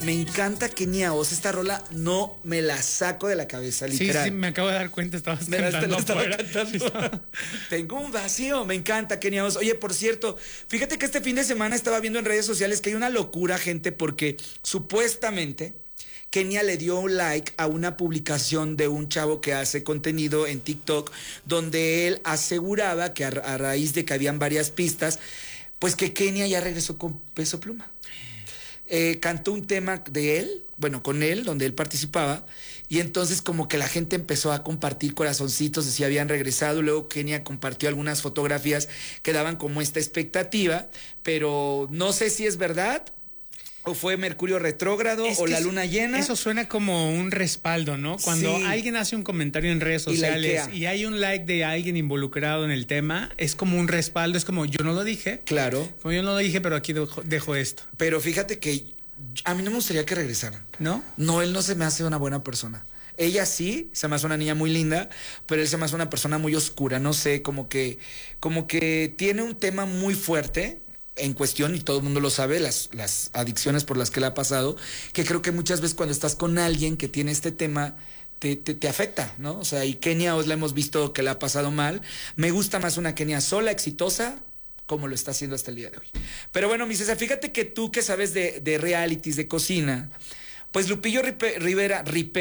Me encanta Kenia Oz. Esta rola no me la saco de la cabeza, literal. Sí, me acabo de dar cuenta, estabas cantando afuera. Tengo un vacío, me encanta Kenia Oz. Oye, por cierto, fíjate que este fin de semana estaba viendo en redes sociales que hay una locura, gente, porque supuestamente Kenia le dio un like a una publicación de un chavo que hace contenido en TikTok, donde él aseguraba que a raíz de que habían varias pistas, pues que Kenia ya regresó con Peso Pluma. Cantó un tema de él, bueno, con él, donde él participaba, y entonces como que la gente empezó a compartir corazoncitos de si habían regresado. Luego Kenia compartió algunas fotografías que daban como esta expectativa, pero no sé si es verdad, o fue Mercurio retrógrado, o la luna llena. Eso suena como un respaldo, ¿no? Cuando alguien hace un comentario en redes sociales y hay un like de alguien involucrado en el tema, es como un respaldo, es como yo no lo dije. Claro. Como yo no lo dije, pero aquí dejo esto. Pero fíjate que a mí no me gustaría que regresaran. ¿No? No, él no se me hace una buena persona. Ella sí, se me hace una niña muy linda, pero él se me hace una persona muy oscura, no sé, como que tiene un tema muy fuerte en cuestión, y todo el mundo lo sabe, las adicciones por las que le ha pasado, que creo que muchas veces cuando estás con alguien que tiene este tema, te afecta, ¿no? O sea, y Kenia Oz la hemos visto que le ha pasado mal. Me gusta más una Kenia sola, exitosa, como lo está haciendo hasta el día de hoy. Pero bueno, mi César, fíjate que tú que sabes de realities, de cocina, pues Lupillo Rivera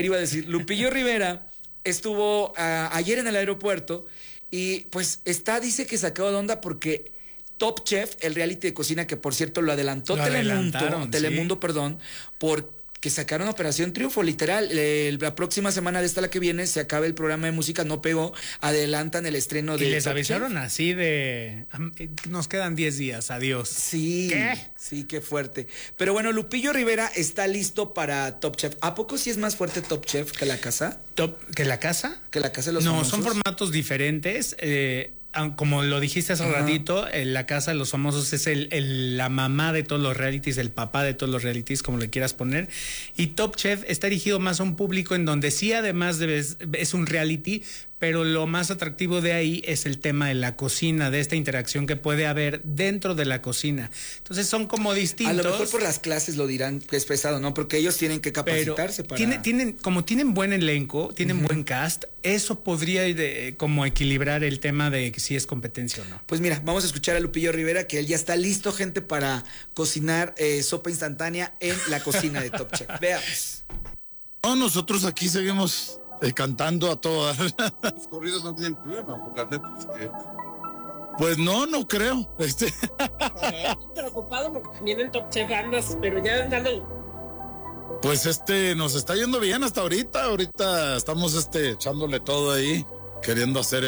estuvo ayer en el aeropuerto y pues dice que sacado de onda porque Top Chef, el reality de cocina, que por cierto lo adelantó Telemundo, perdón, porque sacaron Operación Triunfo, literal. La próxima semana de esta, la que viene, se acaba el programa de música, no pegó, adelantan el estreno de... Y les Top avisaron Chef. Así de... Nos quedan 10 días, adiós. Sí. ¿Qué? Sí, qué fuerte. Pero bueno, Lupillo Rivera está listo para Top Chef. ¿A poco sí es más fuerte Top Chef que La Casa? ¿Que La Casa? Que La Casa de los No, Famosos. son formatos diferentes. Como lo dijiste hace ratito, La Casa de los Famosos es la mamá de todos los realities, el papá de todos los realities, como le quieras poner. Y Top Chef está dirigido más a un público en donde sí, además es un reality, pero lo más atractivo de ahí es el tema de la cocina, de esta interacción que puede haber dentro de la cocina. Entonces son como distintos. A lo mejor por las clases lo dirán que es pesado, ¿no? Porque ellos tienen que capacitarse para... tienen buen elenco, tienen buen cast, eso podría como equilibrar el tema de si es competencia o no. Pues mira, vamos a escuchar a Lupillo Rivera, que él ya está listo, gente, para cocinar sopa instantánea en la cocina de Top Chef. Veamos. No, nosotros aquí seguimos cantando a todas. Los corridos no tienen problema, porque la neta es que... Pues no creo. Preocupado porque viene el Top Chef andas, pero ya dando... Pues nos está yendo bien hasta ahorita. Ahorita estamos echándole todo ahí, queriendo hacer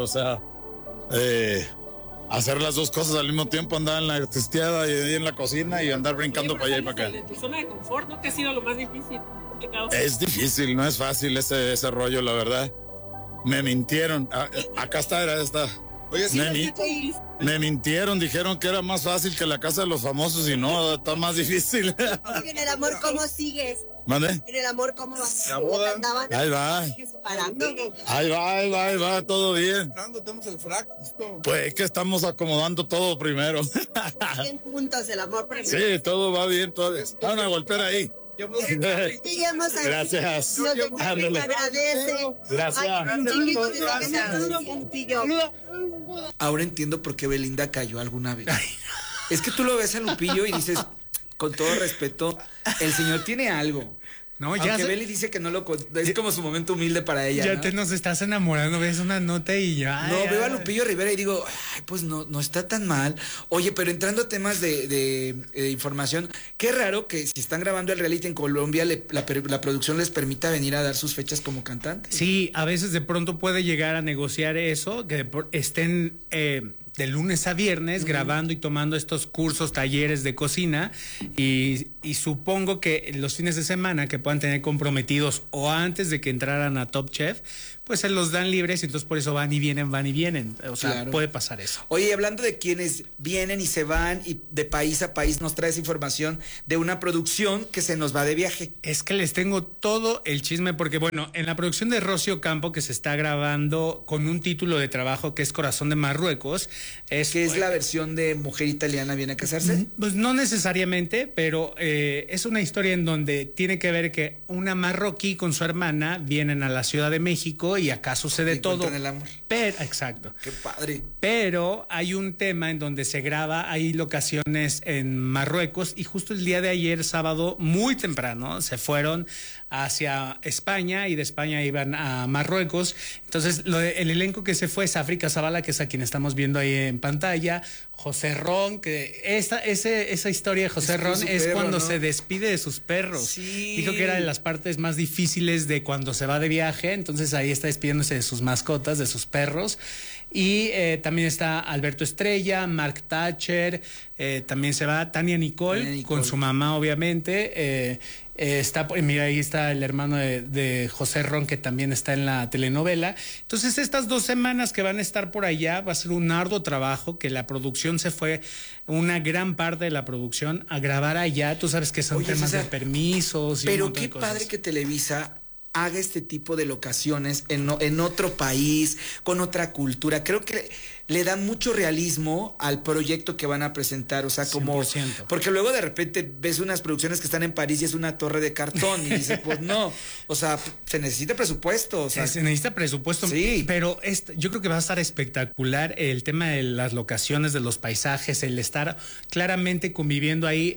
hacer las dos cosas al mismo tiempo, andar en la testeada y en la cocina y andar brincando para allá y para acá. Tu zona de confort, ¿no? ¿Qué ha sido lo más difícil? Es difícil, no es fácil ese rollo, la verdad. Me mintieron. Acá está. Oye, sí, Me mintieron, dijeron que era más fácil que La Casa de los Famosos y no, está más difícil. En el amor, ¿cómo sigues? ¿Mande? En el amor, ¿cómo vas? La boda. Ahí va. Ahí va, todo bien. Tenemos el frac. Pues es que estamos acomodando todo primero. Bien juntos, el amor primero. Sí, todo va bien, todo. Van a golpear ahí. Gracias. Ándale. Agradece. Gracias. Ahora entiendo por qué Belinda cayó alguna vez. Es que tú lo ves a Lupillo y dices, con todo respeto, el señor tiene algo. No, aunque Beli dice que no es como su momento humilde para ella. Ya ¿no? te nos estás enamorando, ves una nota y ya. No, veo a Lupillo Rivera y digo, ay, pues no está tan mal. Oye, pero entrando a temas de información, qué raro que si están grabando el reality en Colombia, la producción les permita venir a dar sus fechas como cantantes. Sí, a veces de pronto puede llegar a negociar eso, que estén de lunes a viernes grabando y tomando estos cursos, talleres de cocina y supongo que los fines de semana que puedan tener comprometidos o antes de que entraran a Top Chef, pues se los dan libres y entonces por eso van y vienen. O sea, Claro. puede pasar eso. Oye, hablando de quienes vienen y se van y de país a país, nos traes información de una producción que se nos va de viaje. Es que les tengo todo el chisme porque, bueno, en la producción de Rocío Campo, que se está grabando con un título de trabajo que es Corazón de Marruecos, Que es la versión de Mujer Italiana viene a casarse. Pues no necesariamente, pero es una historia en donde tiene que ver que una marroquí con su hermana vienen a la Ciudad de México y acá sucede todo. Encuentran el amor. Exacto. Qué padre. Pero hay un tema en donde se graba, hay locaciones en Marruecos y justo el día de ayer, sábado, muy temprano, se fueron hacia España y de España iban a Marruecos. Entonces, el elenco que se fue es África Zavala, que es a quien estamos viendo ahí en pantalla, José Ron, que esa historia de José Despidió Ron su es perro, cuando ¿no? se despide de sus perros. Sí. Dijo que era de las partes más difíciles de cuando se va de viaje, entonces ahí está despidiéndose de sus mascotas, de sus perros. Y también está Alberto Estrella, Mark Thatcher, también se va Tania Nicole, con su mamá, obviamente. Mira, ahí está el hermano de José Ron, que también está en la telenovela. Entonces, estas 2 semanas que van a estar por allá va a ser un arduo trabajo, que la producción se fue, una gran parte de la producción, a grabar allá. Tú sabes que son Oye, temas César, de permisos y un Pero montón qué de cosas. padre que Televisa haga este tipo de locaciones en otro país, con otra cultura. Creo que le da mucho realismo al proyecto que van a presentar, o sea, como 100%. porque luego de repente ves unas producciones que están en París y es una torre de cartón y dices, pues no, o sea, se necesita presupuesto, o sea, Se necesita presupuesto, Sí. pero yo creo que va a estar espectacular el tema de las locaciones, de los paisajes, el estar claramente conviviendo ahí.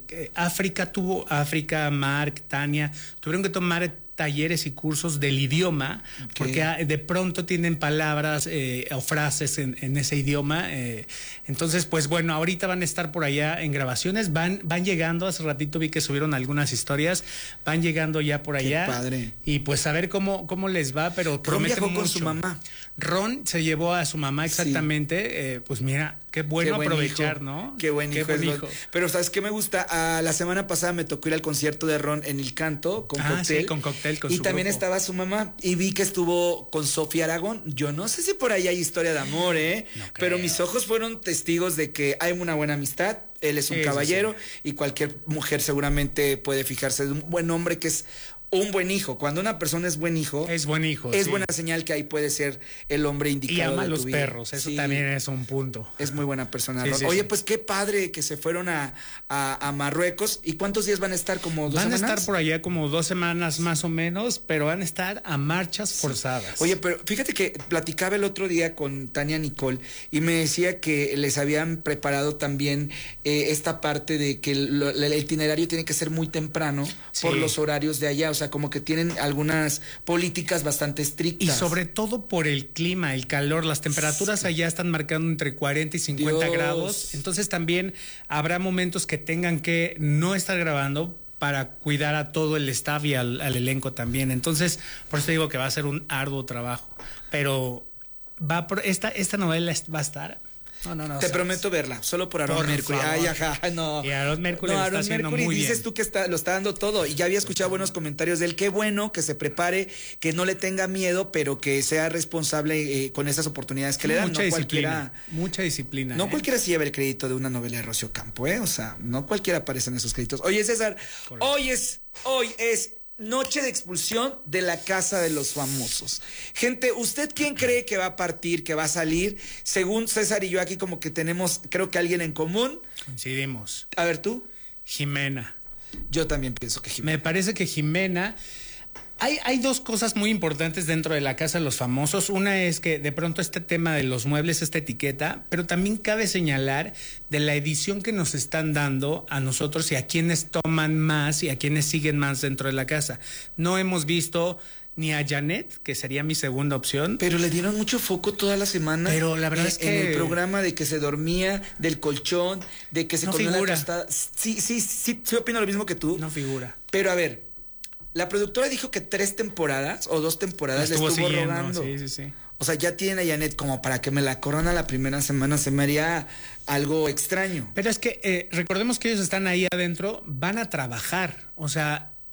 África, Mark, Tania, tuvieron que tomar talleres y cursos del idioma, porque de pronto tienen palabras o frases en ese idioma. Entonces, pues bueno, ahorita van a estar por allá en grabaciones, van llegando, hace ratito vi que subieron algunas historias, van llegando ya por allá. padre. Y pues a ver cómo les va, pero Ron promete viajó con mucho. su mamá. Ron se llevó a su mamá exactamente, pues mira, qué bueno Qué buen aprovechar, hijo. ¿no? Qué buen hijo. es Ron. hijo. Pero ¿sabes qué me gusta? La semana pasada me tocó ir al concierto de Ron en El Canto con Cóctel. Sí, con Cóctel, con y su también grupo. estaba su mamá y vi que estuvo con Sofía Aragón. Yo no sé si por ahí hay historia de amor, No pero creo. mis ojos fueron testigos de que hay una buena amistad. Él es un Sí, sí, caballero y cualquier mujer seguramente puede fijarse de un buen hombre que es un buen hijo. Cuando una persona es buen hijo, Es buen hijo. es sí. buena señal que ahí puede ser el hombre indicado. Y ama a de tu los vida. perros, eso Sí. también es un punto. Es muy buena persona. Sí, Ron. sí, Oye, sí. pues qué padre que se fueron a Marruecos. ¿Y cuántos días van a estar? ¿Como 2 Van semanas? a estar por allá como 2 semanas más o menos, pero van a estar a marchas forzadas. Oye, pero fíjate que platicaba el otro día con Tania Nicole y me decía que les habían preparado también esta parte de que el itinerario tiene que ser muy temprano Sí. por los horarios de allá. O sea, como que tienen algunas políticas bastante Y estrictas. sobre todo por el clima, el calor, las temperaturas allá están marcando entre 40 y 50 Dios. grados. Entonces también habrá momentos que tengan que no estar grabando para cuidar a todo el staff y al elenco también. Entonces, por eso digo que va a ser un arduo trabajo. Pero esta novela va a estar. No. Te prometo verla, solo por Aaron Por Mercury. favor. Ay, ajá, no. Y Aaron Mercury lo está Aaron haciendo Mercury, muy dices bien. tú que lo está dando todo. Y ya había escuchado buenos comentarios de él. Qué bueno que se prepare, que no le tenga miedo, pero que sea responsable con esas oportunidades que le dan. Mucha No disciplina. cualquiera, Mucha disciplina. no cualquiera se lleva el crédito de una novela de Rocío Campo, ¿eh? O sea, no cualquiera aparece en esos créditos. Oye, César, hoy es noche de expulsión de la Casa de los Famosos. Gente, ¿usted quién cree que va a partir, que va a salir? Según César y yo aquí como que tenemos, creo que alguien en común. Coincidimos. A ver, tú. Jimena. Yo también pienso que Jimena. Me parece que Jimena. Hay 2 cosas muy importantes dentro de la Casa de los Famosos. Una es que de pronto este tema de los muebles, esta etiqueta, pero también cabe señalar de la edición que nos están dando a nosotros y a quienes toman más y a quienes siguen más dentro de la casa. No hemos visto ni a Janet, que sería mi segunda opción. Pero le dieron mucho foco toda la semana. Pero la verdad es que en el programa de que se dormía, del colchón, de que se No comía la figura. tostada. Sí, opino lo mismo que tú. No figura. Pero a ver, la productora dijo que 3 temporadas o 2 temporadas le estuvo siguiendo, rogando. Sí. O sea, ya tienen a Janet como para que me la corona la primera semana, se me haría algo extraño. Pero es que recordemos que ellos están ahí adentro, van a trabajar. O sea,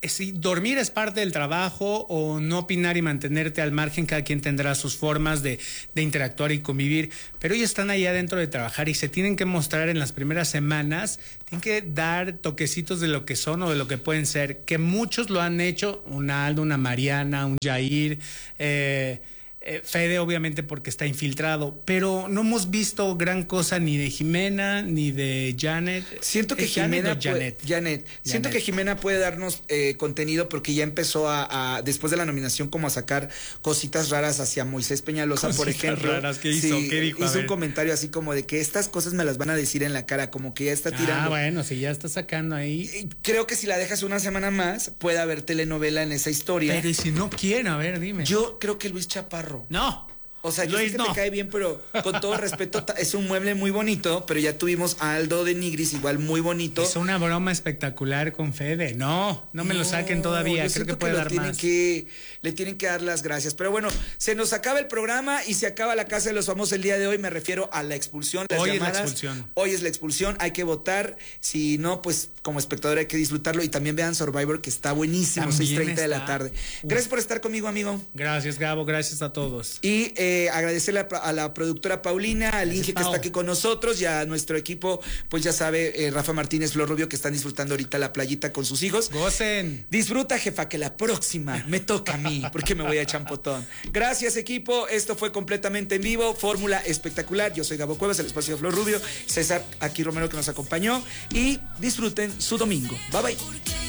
Sí, dormir es parte del trabajo o no opinar y mantenerte al margen, cada quien tendrá sus formas de interactuar y convivir, pero ellos están ahí adentro de trabajar y se tienen que mostrar en las primeras semanas, tienen que dar toquecitos de lo que son o de lo que pueden ser, que muchos lo han hecho, un Aldo, una Mariana, un Jair, Fede obviamente porque está infiltrado, pero no hemos visto gran cosa ni de Jimena ni de Janet. Siento que Siento que Jimena puede darnos contenido porque ya empezó después de la nominación como a sacar cositas raras hacia Moisés Peñalosa, por ejemplo. Raras, ¿qué hizo? Sí, ¿Qué dijo? hizo un comentario así como de que estas cosas me las van a decir en la cara, como que ya está tirando. Bueno, si ya está sacando ahí. Creo que si la dejas una semana más, puede haber telenovela en esa historia. Pero y si no quieren, a ver, dime. Yo creo que Luis Chaparro. No. O sea, yo sé que te cae bien, pero con todo respeto, es un mueble muy bonito, pero ya tuvimos a Aldo de Nigris, igual muy bonito. Es una broma espectacular con Fede. No me lo saquen todavía. Creo que puede dar más. Le tienen que dar las gracias. Pero bueno, se nos acaba el programa y se acaba la Casa de los Famosos el día de hoy. Me refiero a la expulsión. Hoy es la expulsión. Hoy es la expulsión. Hay que votar. Si no, pues como espectador hay que disfrutarlo. Y también vean Survivor, que está buenísimo, 6:30 de la tarde. Gracias por estar conmigo, amigo. Gracias, Gabo. Gracias a todos. Y agradecerle a la productora Paulina, al Inge que está aquí con nosotros y a nuestro equipo, pues ya sabe, Rafa Martínez, Flor Rubio, que están disfrutando ahorita la playita con sus hijos. ¡Gocen! Disfruta, jefa, que la próxima me toca a mí, porque me voy a Champotón. Gracias, equipo. Esto fue completamente en vivo. Fórmula espectacular. Yo soy Gabo Cuevas, el espacio de Flor Rubio. César aquí Romero que nos acompañó. Y disfruten su domingo. Bye, bye.